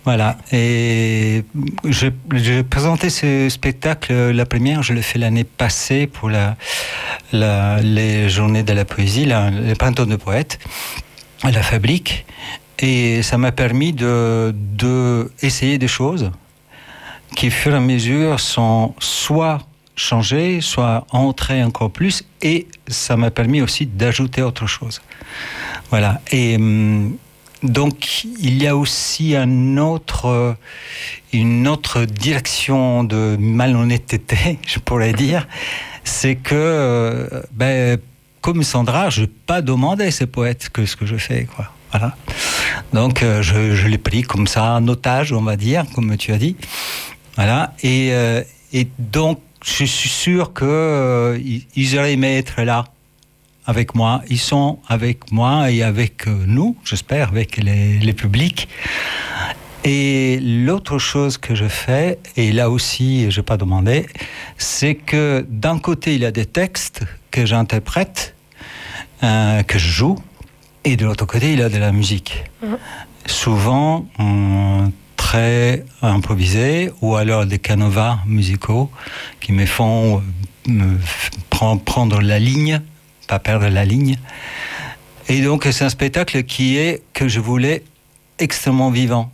Voilà. Et j'ai présenté ce spectacle, la première, je l'ai fait l'année passée pour les journées de la poésie, les printemps de poètes, à la Fabrique. Et ça m'a permis de essayer des choses qui, au fur et à mesure, sont soit changées, soit entrées encore plus. Et ça m'a permis aussi d'ajouter autre chose. Voilà. Et donc, il y a aussi une autre direction de malhonnêteté, je pourrais dire. C'est que, comme Sandra, je n'ai pas demandé à ces poètes ce que je fais, quoi. Voilà. Donc, je l'ai pris comme ça, en otage, on va dire, comme tu as dit. Voilà. Et donc, je suis sûr qu'ils auraient aimé être là avec moi. Ils sont avec moi et avec nous, j'espère, avec les publics. Et l'autre chose que je fais, et là aussi, je n'ai pas demandé, c'est que d'un côté, il y a des textes que j'interprète, que je joue, et de l'autre côté, il y a de la musique. Souvent, très improvisés, ou alors des canovas musicaux qui me font prendre la ligne, pas perdre la ligne. Et donc, c'est un spectacle que je voulais extrêmement vivant.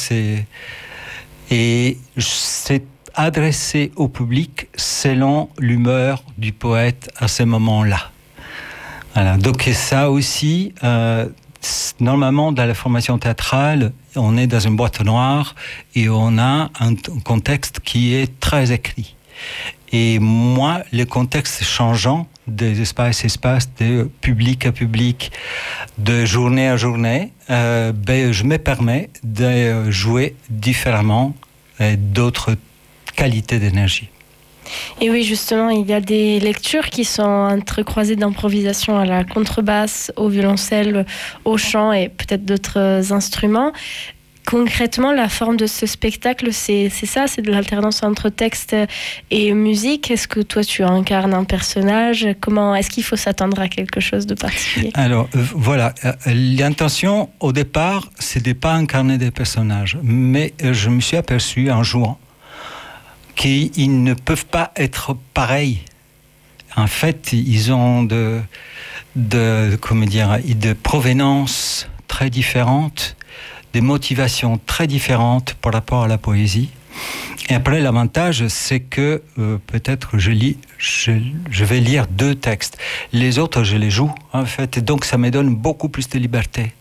Et c'est adressé au public selon l'humeur du poète à ce moment-là. Voilà. Donc ça aussi, normalement dans la formation théâtrale, on est dans une boîte noire et on a un contexte qui est très écrit. Et moi, le contexte changeant des espaces, de public à public, de journée à journée, je me permets de jouer différemment d'autres qualités d'énergie. Et oui, justement, il y a des lectures qui sont entrecroisées d'improvisation à la contrebasse, au violoncelle, au chant et peut-être d'autres instruments. Concrètement, la forme de ce spectacle, c'est ça, c'est de l'alternance entre texte et musique. Est-ce que toi, tu incarnes un personnage ? Est-ce qu'il faut s'attendre à quelque chose de particulier ? Alors, voilà. L'intention, au départ, c'est de ne pas incarner des personnages. Mais je me suis aperçu en jouant qu'ils ne peuvent pas être pareils. En fait, ils ont de provenances très différentes, des motivations très différentes par rapport à la poésie. Et après, l'avantage, c'est que peut-être je vais lire 2 textes. Les autres, je les joue, en fait. Et donc, ça me donne beaucoup plus de liberté.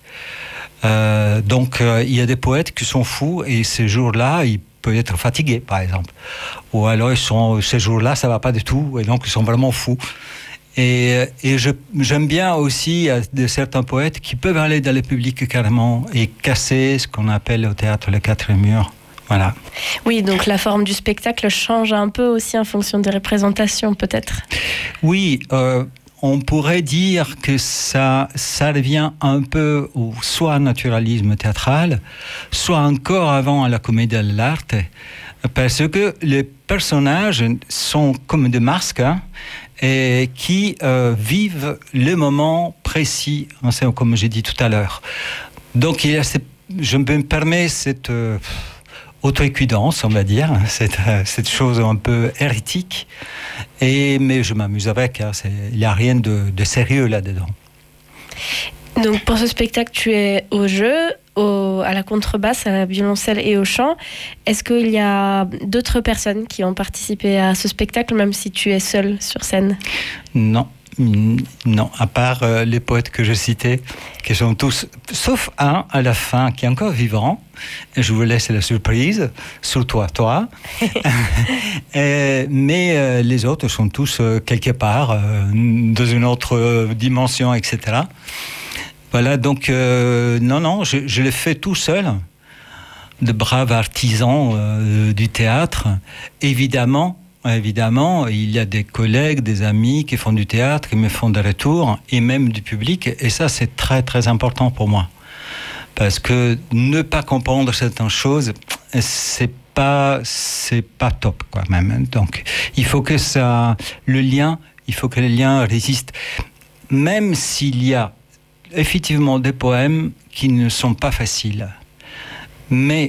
Il y a des poètes qui sont fous et ces jours-là, ils peuvent être fatigués, par exemple. Ou alors, ces jours-là, ça ne va pas du tout et donc ils sont vraiment fous. Et j'aime bien aussi de certains poètes qui peuvent aller dans le public carrément et casser ce qu'on appelle au théâtre le 4e mur. Voilà. Oui, donc la forme du spectacle change un peu aussi en fonction des représentations, peut-être. Oui, on pourrait dire que ça revient un peu soit au naturalisme théâtral, soit encore avant à la comédie dell'arte, parce que les personnages sont comme des masques, et qui vivent le moment précis, comme j'ai dit tout à l'heure. Donc, je me permets cette auto-équidance, on va dire, cette chose un peu hérétique, mais je m'amuse avec, il n'y a rien de sérieux là-dedans. Donc, pour ce spectacle, tu es au jeu, à la contrebasse, à la violoncelle et au chant. Est-ce qu'il y a d'autres personnes qui ont participé à ce spectacle, même si tu es seul sur scène ? Non, à part les poètes que je citais, qui sont tous, sauf un à la fin qui est encore vivant, et je vous laisse la surprise, surtout toi. Mais les autres sont tous quelque part, dans une autre dimension, etc. Voilà, donc, je l'ai fait tout seul, de braves artisans du théâtre. Évidemment, il y a des collègues, des amis qui font du théâtre, qui me font des retours, et même du public, et ça, c'est très, très important pour moi. Parce que ne pas comprendre certaines choses, c'est pas top, quoi, même. Donc, il faut que le lien résiste. Même s'il y a effectivement des poèmes qui ne sont pas faciles. Mais